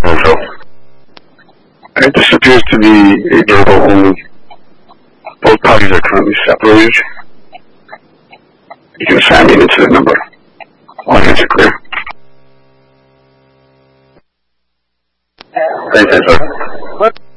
Also, this appears to be a verbal only. Both parties are currently separated. You can assign me into the number. Audience are clear. Thank you, sir.